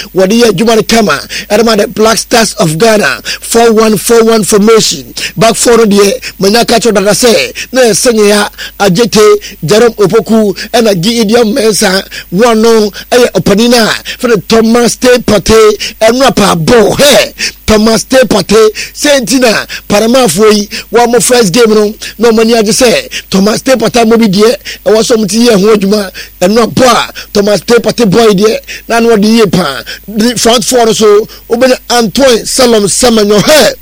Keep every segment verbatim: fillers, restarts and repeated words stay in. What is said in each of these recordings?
what the Jumani Kama, Adama the Black Stars of Ghana, four one four one formation, back for the Manakacho that I say, Ne Senya, Ajete, Jerome Opoku, and a Gideon Mensa, one no, a Opanina, for the Thomas State Pate, and Rapa Bo, hey, Thomas State Pate, Sentina, Paramafui, one more first game, no, no money I just say, Thomas State Pate Mobi dear, and was some tea and Wojuma, and not Boa, Thomas State Pate boy dear, none what the year pan, the front four so, Oben Antoine Salom Saman your hair.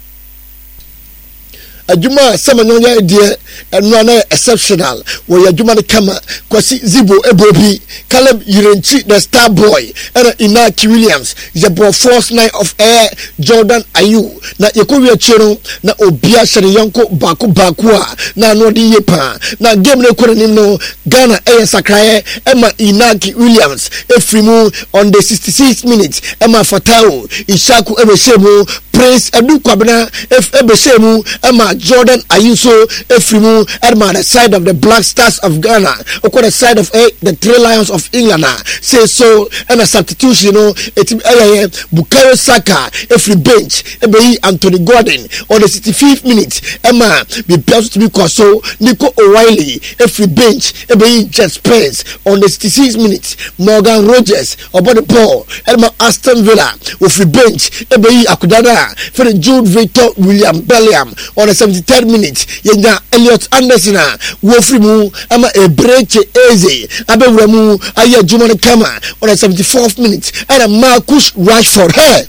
Ajuma Samanyonya dear and run exceptional where Ajuma the Kama Kwasi Zibo Ebobi Caleb Yirenchi the star boy and Inaki Williams Jabo Force Nine of Air Jordan Ayu na Yakuya Chero na Obia Shari Yanko Baku Bakua na Nodi Yepa na game no Koranino Ghana Air Sakrae Emma Inaki Williams Efrimu on the sixty-sixth minute Emma Fatao Ishaku Ebeshemu Prince Edu Kwabena F Ebeshemu Emma Jordan Ayuso Efrimu at the side of the Black Stars of Ghana, or the side of eh, the Three Lions of England. Say so, and a substitution, you know, it's Bukayo Saka, every bench, Ebe Anthony Gordon, on the sixty-fifth minute, Emma, be built to be so, Nico O'Reilly, every bench, Ebe Jet Spence, on the sixty-sixth minute, Morgan Rogers, about the ball, Emma Aston Villa, with the bench, Ebe Akudana, for the Jude Victor William Bellingham, on the seventy-third minute, Yena Elliot Anderson, Wofrimu, Ama Ebreche Eze, Abewramu, Aya Jumani Kama, on the seventy-fourth minute, and a Marcus Rashford. Hey!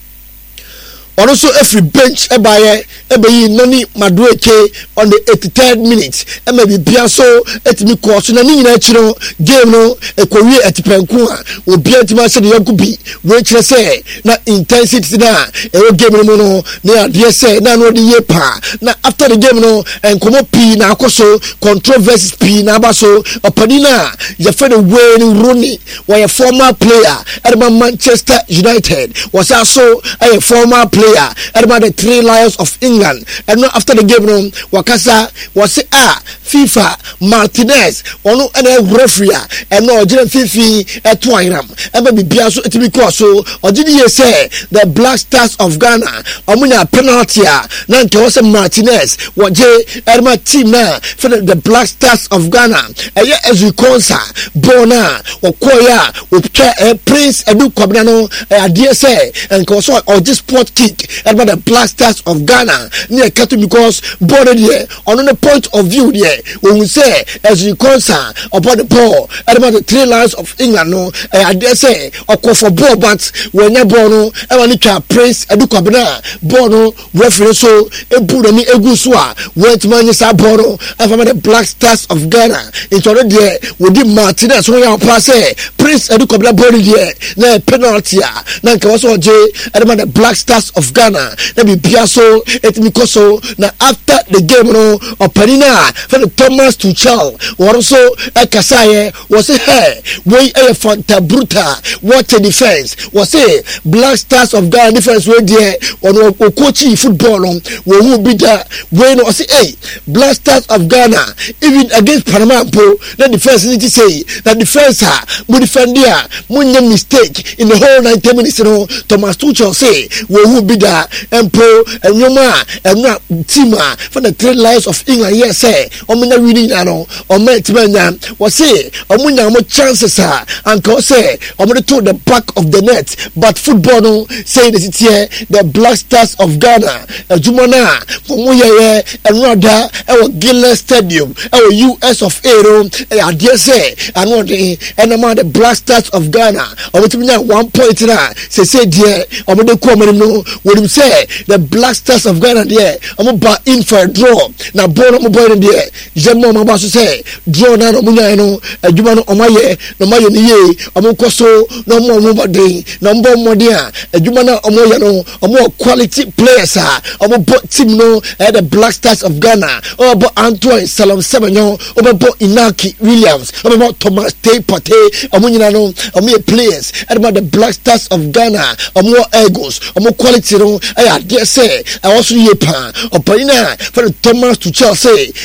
Also, every bench, Ebaye, Ebayi, Noni, Madueke, on the eighty-third minute, and maybe Biaso, Etimico, Sunani, natural game, no, a career at Penkua, will be at Master Yokubi, which I say, not intensity now, a game no, near dear say, no, the yepa. Now, after the game, no, and Komo P, Nakoso, controversies P, Nabaso, or Padina, Jafed Wayne Rooney, were a former player at Manchester United, was also a former player. At about the Three Lions of England, and not after the game, no, Wakasa was say ah FIFA Martinez, or no any referee, and no Jiran Fifi at Twainam, and maybe Biaso to be so, or did you say the Black Stars of Ghana, or Muna penalty, Nantosa Martinez, what J. Edma team now for the Black Stars of Ghana, and yet as we consa, Bona, or Koya, with Prince Edu Kwabnano, I dare say, and Koso or this sport kick. About the Black Stars of Ghana near Katu because border there on the point of view there when we say as you concern about the ball about the Three Lions of England no I dare say or call for ball but when you born I want to praise Edu Kwabena born referee so e put me eguswa went man is a born from the Black Stars of Ghana it's already there with the Martinez when you pass Prince Edu Kwabena born there na penalty na kawaso je about the Black Stars of Ghana, let me be so, et mikoso, now after the game, no, or Panina, for the Thomas Tuchel, or also a Kasaye, was a hair, way a Fanta Bruta, what a defense, was a Black Stars of Ghana defense, way there, or Okochi football, where who be that, when was a Black Stars of Ghana, even against Panama, the defense need to say, that defense, would defend there, one mistake in the whole ninety minutes, you know, Thomas Tuchel say, where who be that Empo and Yoma and not Tima for the Three Lions of England. Yes, say, Omina reading ano, or Metman was say, Omuna more chances are, and cause say, Omina to the back of the net, but football no say that it's here the Black Stars of Ghana, a Jumana, Moya, and Rada, our Gilles Stadium, our U S of Aero, I dare say, and one day, and among the Black Stars of Ghana, or one point nine, say, say, dear, Omina Kwame no. What you say, the Black Stars of Ghana there, I'm about in for a draw. Now, born on my boy in there, Jamo Mabasu say, draw now, Munano, a Jumano Omaye, no Maya Nie, Amokoso, no more Mobadi, no more Modia, a Jumana Omoyano, a more quality players, a more bot team no, at the Black Stars of Ghana, or about Antoine Salam Semenyo, or about Inaki Williams, or about Thomas Te Pate, a Munano, a mere players, and about the Black Stars of Ghana, a more egos, a more quality. I dare say, I also yepa or Panina for Thomas to Chelsea, a Jumana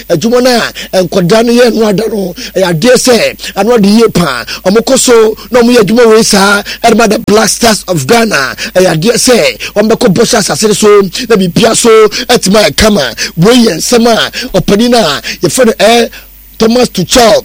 na enkoda no ye no ada no ya de say anu de ye pa omokoso no mo ye adwuma we sa erma the Black Stars of Ghana ya de say ombeko bosha asase so na bibia so etima kama we ye nsema opanina ye fe eh Thomas Tuchel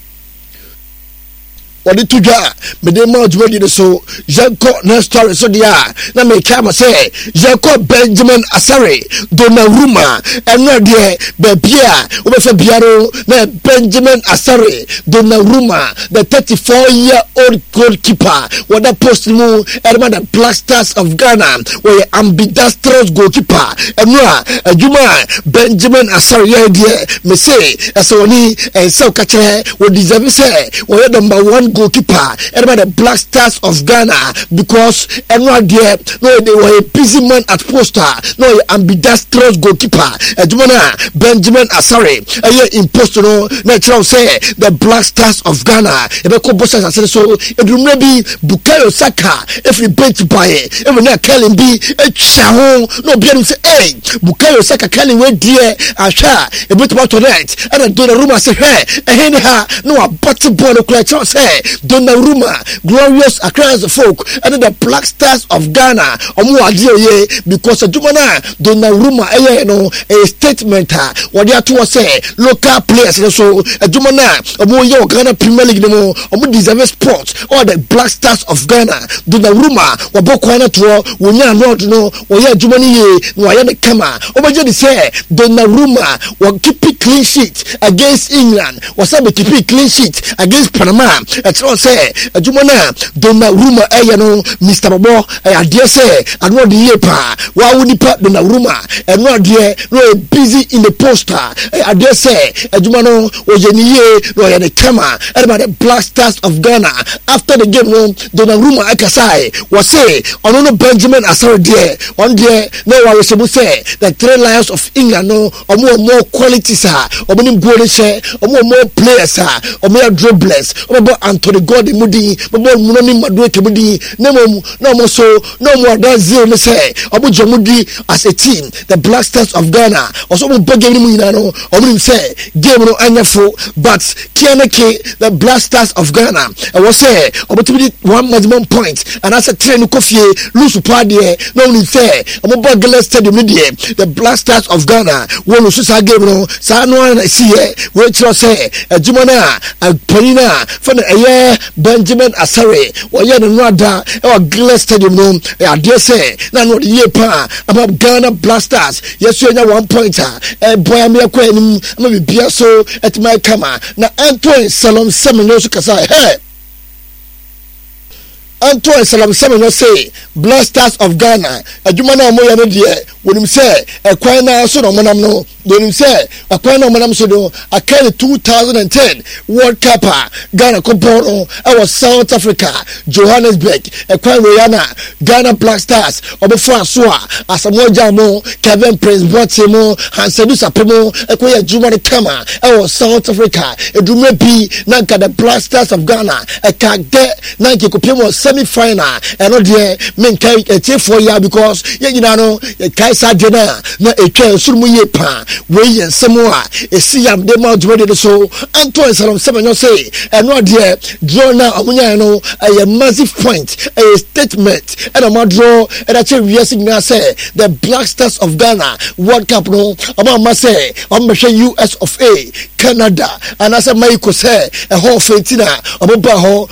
Odi tuja me de ma odwadi so Janko na story so dia na me kama say Janko Benjamin Asare Donnarumma eno de be bia we be fa biaro na Benjamin Asare Donnarumma the thirty-four year old goalkeeper what that post mu erma the Black Stars of Ghana we ambidextrous goalkeeper eno adwuma Benjamin Asare ye de me say asoni en so ka che we deserve say we number one goalkeeper everybody the Black Stars of Ghana because everyone there no they were a busy man at poster no ambidextrous goalkeeper Edmona Benjamin Asare a imposter no natural say the Black Stars of Ghana e be ko bossa say so edumre bi Bukayo Saka if you bench by even na Kelly bi e twa ho no bi am say eh Bukayo Saka Kelly we there ahwa e bit about tonight and Donnarumma say hey eh ni ha no abati ball no kula say Donnarumma glorious across the folk and the Black Stars of Ghana omo ade ye because adumana Donnarumma eh no a statement what they to say local players so adumana omo ye Ghana Premier League no omo deserve sport or the Black Stars of Ghana Donnarumma waboko na to wonya no no wo ye adumani ye no ye the kama omo je say Donnarumma will keep it clean sheet against England was be keep it clean sheet against Panama at all say adumana Donnarumma eh no Mister Bobo eh ade say anu de ye pa wa woni pa Donnarumma enu ade no busy in the poster eh ade say aduma no ojeniye no ye the kama everybody the Black Stars of Ghana after the game no Donnarumma akasai was say ono no Benjamin Asare there on there no wa we say the three lions of England no omo more qualities ah omo nim goal share omo more players ah omo dribblers omo Anthony Gordon mudi omo muno ni madueke mudi na mo no mo so no more that zero me say omo jomudi as a team the Black Stars of Ghana also mo big game mu ina no omo say game no anyafo but Kianeke the Black Stars of Ghana I was say omo to be one maximum point and as a train kofie lose pa there no only say omo Bagala Stadium there the Black Stars of Ghana won so sa game no sa no na see we try say adumana apanina for the aye Benjamin Asare wo ye no ada e wa Bagala Stadium no I dare say na no the year pa about Ghana Black Stars yes you one pointer e boy me akwa anim ma bibia so at my kama na Antoine Salom Semeno so kasa hey Antoine Salam Semeno say Black Stars of Ghana adwuma na omo ya no de wonim say ekwan na so no monam no wonim say ekwan na monam so do akane two thousand ten World Cup Ghana ko no I was South Africa Johannesburg ekwan we yana Ghana Black Stars obefo aso a asamo jamo Kevin Prince Boateng Hansedu Sapemo ekwan ya adwuma de kama I was South Africa edwuma bi na the Black Stars of Ghana ekagde na nke kopemo semi final and not there men kai etie for ya because ye nyina no kai sa de na na etwa suru mu ye pa we ye nsemo a esi yam de ma odwode de so Antoine Salom Semeno say and not there draw na omunya no a massive point a statement and a draw and a che we signal say the Black Stars of Ghana World Cup no ama say am U S of A Canada and as a Michael say a whole fentina oba ho